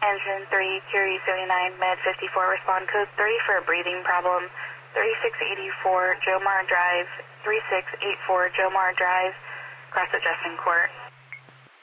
engine 3, Curie 79, med 54, respond code 3 for a breathing problem. 3684 Jomar Drive, 3684 Jomar Drive, cross at Justin Court.